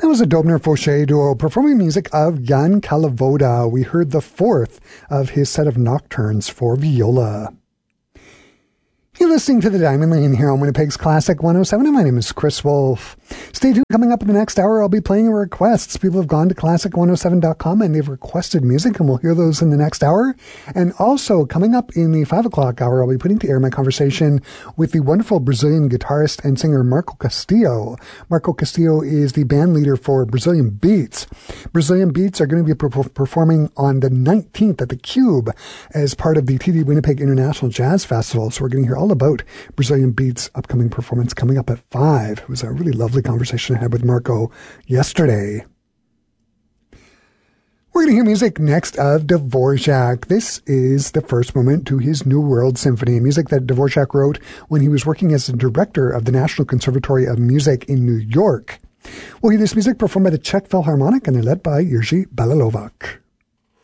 That was a Dobner-Fauché duo performing music of Jan Kalavoda. We heard the fourth of his set of nocturnes for viola. You're listening to The Diamond Lane here on Winnipeg's Classic 107, and my name is Chris Wolf. Stay tuned. Coming up in the next hour, I'll be playing requests. People have gone to classic107.com and they've requested music, and we'll hear those in the next hour. And also, coming up in the 5 o'clock hour, I'll be putting to air my conversation with the wonderful Brazilian guitarist and singer Marco Castillo. Marco Castillo is the band leader for Brazilian Beats. Brazilian Beats are going to be performing on the 19th at the Cube as part of the TD Winnipeg International Jazz Festival. So we're going to hear all about Brazilian Beats' upcoming performance coming up at 5. It was a really lovely conversation I had with Marco yesterday. We're going to hear music next of Dvorak. This is the first movement to his New World Symphony, music that Dvorak wrote when he was working as the director of the National Conservatory of Music in New York. We'll hear this music performed by the Czech Philharmonic, and they're led by Jiří Balilovac.